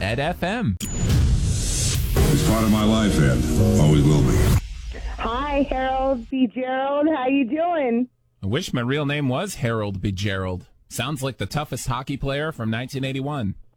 Ed FM. It's part of my life, Ed. Always will be. Hi, Harold B. Gerald. How you doing? I wish my real name was Harold B. Gerald. Sounds like the toughest hockey player from 1981.